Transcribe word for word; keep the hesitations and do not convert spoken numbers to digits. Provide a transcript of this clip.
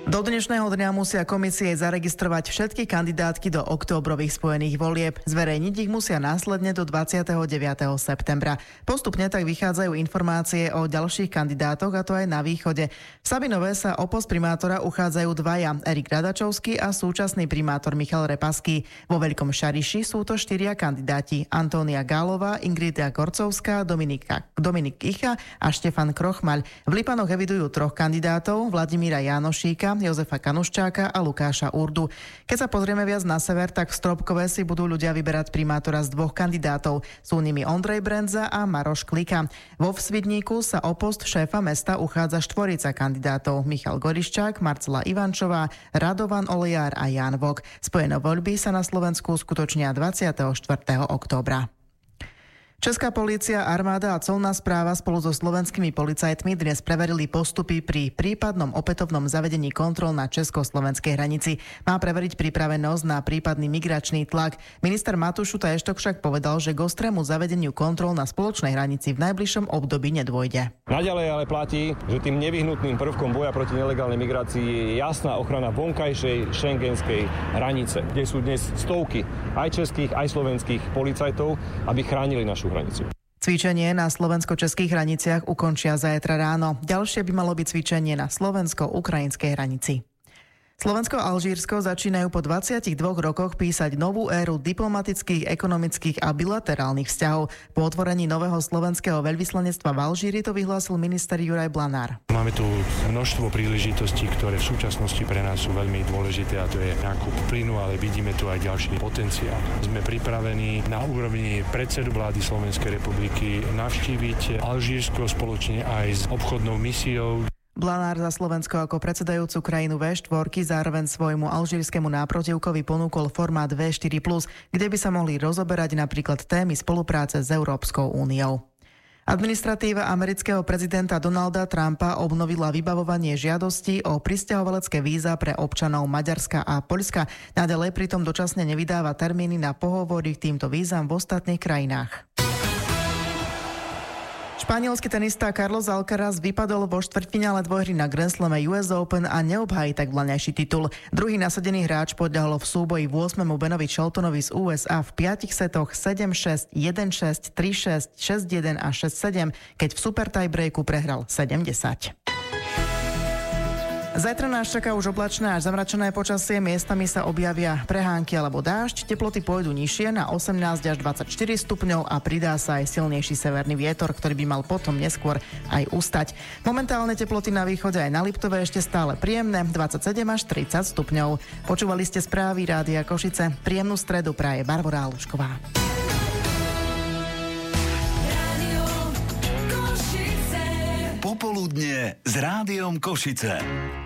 Do dnešného dňa musia komisie zaregistrovať všetky kandidátky do októbrových spojených volieb. Zverejniť ich musia následne do dvadsiateho deviateho septembra. Postupne tak vychádzajú informácie o ďalších kandidátoch, a to aj na východe. V Sabinove sa o post primátora uchádzajú dvaja, Erik Radačovský a súčasný primátor Michal Repaský. Vo Veľkom Šariši sú to štyria kandidáti: Antónia Gálová, Ingrida Gorcovská, Dominika, Dominik Icha a Štefan Krochmaľ. V Lipanoch evidujú troch kandidátov: Vladimíra Jánošíka, Jozefa Kanuščáka a Lukáša Urdu. Keď sa pozrieme viac na sever, tak v Stropkove si budú ľudia vyberať primátora z dvoch kandidátov. Sú nimi Ondrej Brendza a Maroš Klika. Vo Svidníku sa o post šéfa mesta uchádza štvorica kandidátov: Michal Goriščák, Marcela Ivančová, Radovan Oliár a Ján Vok. Spojené voľby sa na Slovensku skutočnia dvadsiateho štvrtého októbra. Česká polícia, armáda a colná správa spolu so slovenskými policajtmi dnes preverili postupy pri prípadnom opätovnom zavedení kontrol na československej hranici. Má preveriť pripravenosť na prípadný migračný tlak. Minister Matúš Šuta Eštok však povedal, že k ostrému zavedeniu kontrol na spoločnej hranici v najbližšom období nedôjde. Naďalej ale platí, že tým nevyhnutným prvkom boja proti nelegálnej migrácii je jasná ochrana vonkajšej šengenskej hranice, kde sú dnes stovky aj českých, aj slovenských policajtov, aby chránili našu hranicu. Cvičenie na slovensko-českých hraniciach ukončia zajtra ráno. Ďalšie by malo byť cvičenie na slovensko-ukrajinskej hranici. Slovensko a Alžírsko začínajú po dvadsiatich dvoch rokoch písať novú éru diplomatických, ekonomických a bilaterálnych vzťahov. Po otvorení nového slovenského veľvyslanectva v Alžíri to vyhlásil minister Juraj Blanár. Máme tu množstvo príležitostí, ktoré v súčasnosti pre nás sú veľmi dôležité, a to je nákup plynu, ale vidíme tu aj ďalší potenciál. Sme pripravení na úrovni predsedu vlády Slovenskej republiky navštíviť Alžírsko spoločne aj s obchodnou misiou. Blanár za Slovensko ako predsedajúcu krajinu vé štyri zároveň svojmu alžírskému náprotivkovi ponúkol formát vé štyri plus, kde by sa mohli rozoberať napríklad témy spolupráce s Európskou úniou. Administratíva amerického prezidenta Donalda Trumpa obnovila vybavovanie žiadostí o prisťahovalecké víza pre občanov Maďarska a Poľska. Naďalej pritom dočasne nevydáva termíny na pohovory k týmto vízam v ostatných krajinách. Španielský tenista Carlos Alcaraz vypadol vo štvrťfinále dvojhry na Grand Slame ú es Open a neobhájí tak vlaňajší titul. Druhý nasadený hráč podľahol v súboji ôsmemu Benovi Sheltonovi z ú es á v piatich setoch sedem šesť, jeden šesť, tri šesť, šesť jeden a šesť sedem, keď v super tiebreaku prehral sedem desať. Zajtra nás čaká už oblačné až zamračené počasie, miestami sa objavia prehánky alebo dážď, teploty pôjdu nižšie na osemnásť až dvadsaťštyri stupňov a pridá sa aj silnejší severný vietor, ktorý by mal potom neskôr aj ustať. Momentálne teploty na východe aj na Liptove ešte stále príjemné, dvadsaťsedem až tridsať stupňov. Počúvali ste správy Rádia Košice. Príjemnú stredu praje Barbora Alušková. Popoludne s Rádiom Košice.